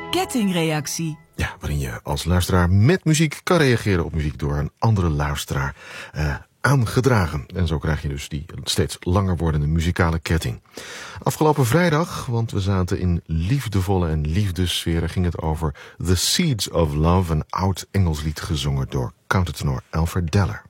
kettingreactie. Ja, waarin je als luisteraar met muziek kan reageren op muziek door een andere luisteraar aangedragen. En zo krijg je dus die steeds langer wordende muzikale ketting. Afgelopen vrijdag, want we zaten in liefdevolle en liefdessferen, ging het over The Seeds of Love, een oud Engels lied gezongen door countertenor Alfred Deller.